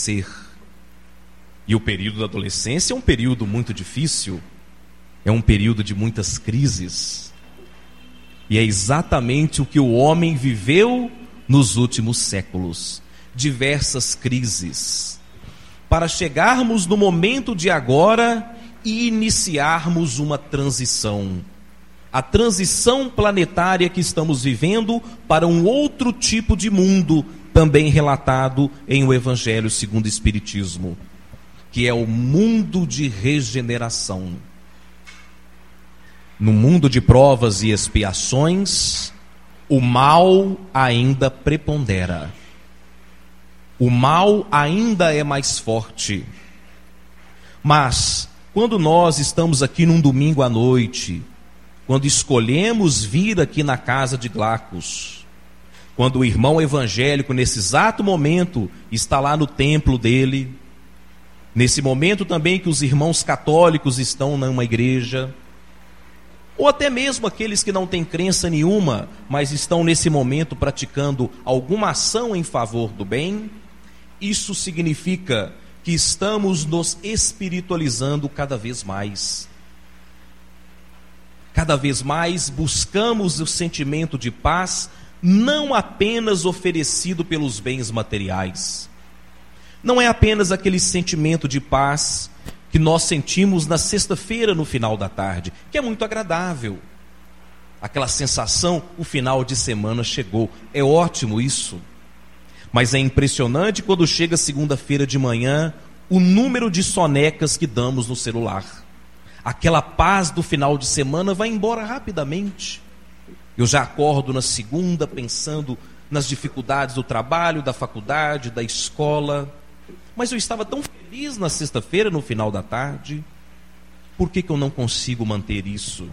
ser. E o período da adolescência é um período muito difícil, é um período de muitas crises. E é exatamente o que o homem viveu nos últimos séculos. Diversas crises. Para chegarmos no momento de agora e iniciarmos uma transição. A transição planetária que estamos vivendo para um outro tipo de mundo, também relatado em o Evangelho segundo o Espiritismo, que é o mundo de regeneração. No mundo de provas e expiações, o mal ainda prepondera. O mal ainda é mais forte. Mas, quando nós estamos aqui num domingo à noite, quando escolhemos vir aqui na casa de Glacos, quando o irmão evangélico, nesse exato momento, está lá no templo dele, nesse momento também que os irmãos católicos estão numa igreja, ou até mesmo aqueles que não têm crença nenhuma, mas estão nesse momento praticando alguma ação em favor do bem, isso significa que estamos nos espiritualizando cada vez mais. Cada vez mais buscamos o sentimento de paz, não apenas oferecido pelos bens materiais. Não é apenas aquele sentimento de paz que nós sentimos na sexta-feira no final da tarde, que é muito agradável. Aquela sensação, o final de semana chegou. É ótimo isso. Mas é impressionante quando chega segunda-feira de manhã, o número de sonecas que damos no celular. Aquela paz do final de semana vai embora rapidamente. Eu já acordo na segunda pensando nas dificuldades do trabalho, da faculdade, da escola. Mas eu estava tão feliz na sexta-feira, no final da tarde. Por que eu não consigo manter isso?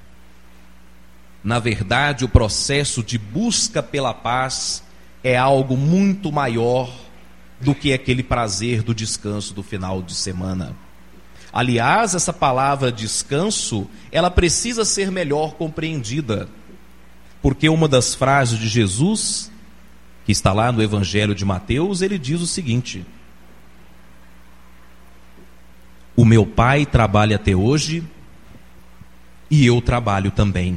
Na verdade, o processo de busca pela paz é algo muito maior do que aquele prazer do descanso do final de semana. Aliás, essa palavra descanso, ela precisa ser melhor compreendida. Porque uma das frases de Jesus, que está lá no Evangelho de Mateus, ele diz o seguinte: o meu Pai trabalha até hoje e eu trabalho também.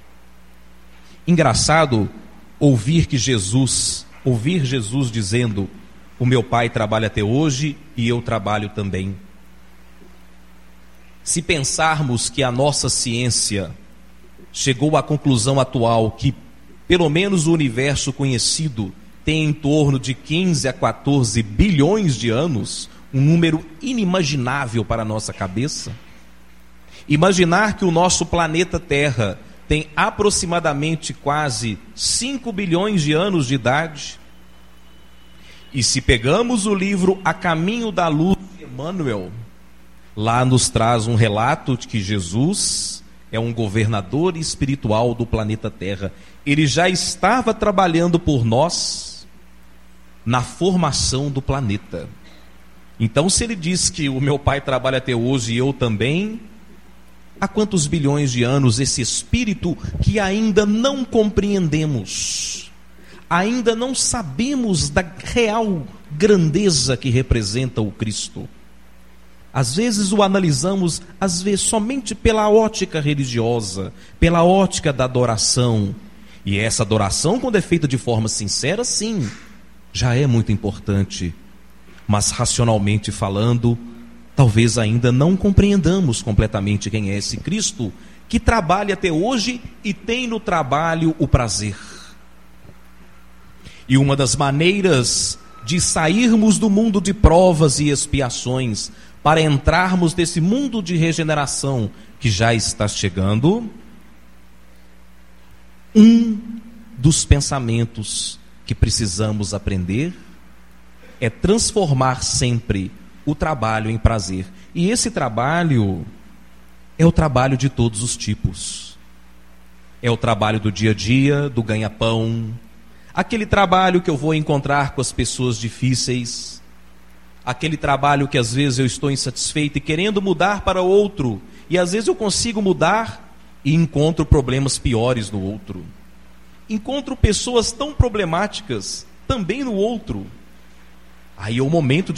Engraçado ouvir Jesus dizendo: o meu Pai trabalha até hoje e eu trabalho também. Se pensarmos que a nossa ciência chegou à conclusão atual que, pelo menos o universo conhecido, tem em torno de 15 a 14 bilhões de anos, um número inimaginável para a nossa cabeça. Imaginar que o nosso planeta Terra tem aproximadamente quase 5 bilhões de anos de idade. E se pegamos o livro A Caminho da Luz de Emmanuel, lá nos traz um relato de que Jesus é um governador espiritual do planeta Terra. Ele já estava trabalhando por nós na formação do planeta. Então, se ele diz que o meu Pai trabalha até hoje e eu também, há quantos bilhões de anos esse espírito que ainda não compreendemos, ainda não sabemos da real grandeza que representa o Cristo. Às vezes o analisamos, às vezes somente pela ótica religiosa, pela ótica da adoração. E essa adoração, quando é feita de forma sincera, sim, já é muito importante. Mas racionalmente falando, talvez ainda não compreendamos completamente quem é esse Cristo que trabalha até hoje e tem no trabalho o prazer. E uma das maneiras de sairmos do mundo de provas e expiações para entrarmos nesse mundo de regeneração que já está chegando, um dos pensamentos que precisamos aprender é transformar sempre o trabalho em prazer. E esse trabalho é o trabalho de todos os tipos. É o trabalho do dia a dia, do ganha-pão, aquele trabalho que eu vou encontrar com as pessoas difíceis, aquele trabalho que às vezes eu estou insatisfeito e querendo mudar para outro, e às vezes eu consigo mudar e encontro problemas piores no outro. Encontro pessoas tão problemáticas também no outro. Aí é o momento de